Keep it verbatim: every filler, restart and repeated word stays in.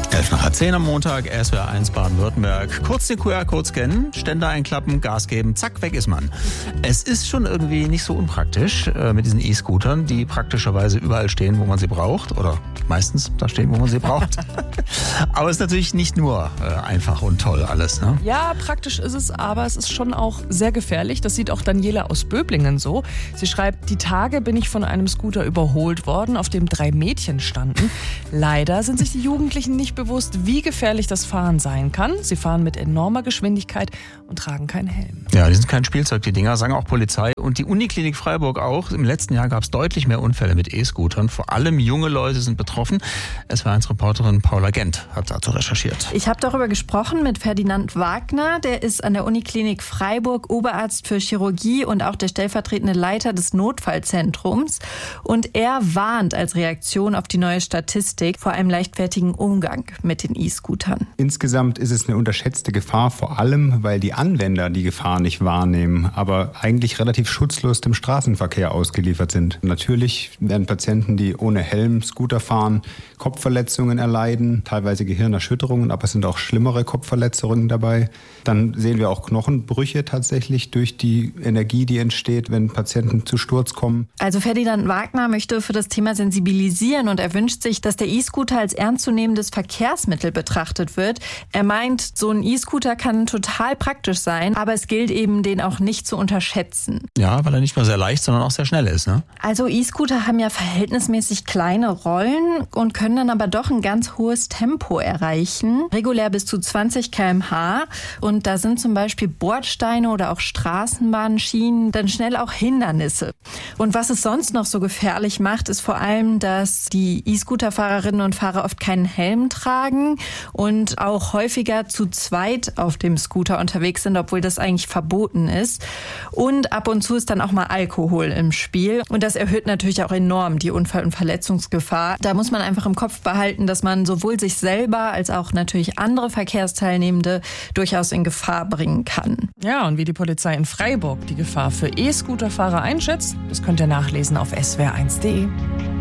elf nach halb zehn am Montag, S W R eins Baden-Württemberg. Kurz den Q R-Code scannen, Ständer einklappen, Gas geben, zack, weg ist man. Es ist schon irgendwie nicht so unpraktisch äh, mit diesen E-Scootern, die praktischerweise überall stehen, wo man sie braucht. Oder meistens da stehen, wo man sie braucht. Aber es ist natürlich nicht nur äh, einfach und toll alles, ne? Ja, praktisch ist es, aber es ist schon auch sehr gefährlich. Das sieht auch Daniela aus Böblingen so. Sie schreibt, die Tage bin ich von einem Scooter überholt worden, auf dem drei Mädchen standen. Leider sind sich die Jugendlichen nicht bewusst, wie gefährlich das Fahren sein kann. Sie fahren mit enormer Geschwindigkeit und tragen keinen Helm. Ja, die sind kein Spielzeug, die Dinger, sagen auch Polizei. Und die Uniklinik Freiburg auch. Im letzten Jahr gab es deutlich mehr Unfälle mit E-Scootern. Vor allem junge Leute sind betroffen. S W R eins Reporterin Paula Gent hat dazu recherchiert. Ich habe darüber gesprochen mit Ferdinand Wagner. Der ist an der Uniklinik Freiburg Oberarzt für Chirurgie und auch der stellvertretende Leiter des Notfallzentrums. Und er warnt als Reaktion auf die neue Statistik vor einem leichtfertigen Umgang mit den E-Scootern. Insgesamt ist es eine unterschätzte Gefahr, vor allem, weil die Anwender die Gefahr nicht wahrnehmen, aber eigentlich relativ schutzlos dem Straßenverkehr ausgeliefert sind. Natürlich werden Patienten, die ohne Helm Scooter fahren, Kopfverletzungen erleiden, teilweise Gehirnerschütterungen, aber es sind auch schlimmere Kopfverletzungen dabei. Dann sehen wir auch Knochenbrüche tatsächlich durch die Energie, die entsteht, wenn Patienten zu Sturz kommen. Also Ferdinand Wagner möchte für das Thema sensibilisieren und er wünscht sich, dass der E-Scooter als ernstzunehmendes Verkehrsmittel betrachtet wird. Er meint, so ein E-Scooter kann total praktisch sein, aber es gilt eben, den auch nicht zu unterschätzen. Ja, weil er nicht nur sehr leicht, sondern auch sehr schnell ist, ne? Also E-Scooter haben ja verhältnismäßig kleine Rollen und können dann aber doch ein ganz hohes Tempo erreichen. Regulär bis zu zwanzig Kilometer pro Stunde. Und da sind zum Beispiel Bordsteine oder auch Straßenbahnschienen dann schnell auch Hindernisse. Und was es sonst noch so gefährlich macht, ist vor allem, dass die E-Scooter-Fahrerinnen und Fahrer oft keinen Helm tragen und auch häufiger zu zweit auf dem Scooter unterwegs sind, obwohl das eigentlich verboten ist. Und ab und zu ist dann auch mal Alkohol im Spiel. Und das erhöht natürlich auch enorm die Unfall- und Verletzungsgefahr. Da muss man einfach im Kopf behalten, dass man sowohl sich selber als auch natürlich andere Verkehrsteilnehmende durchaus in Gefahr bringen kann. Ja, und wie die Polizei in Freiburg die Gefahr für E-Scooter-Fahrer einschätzt, das könnt ihr nachlesen auf S W R eins punkt de.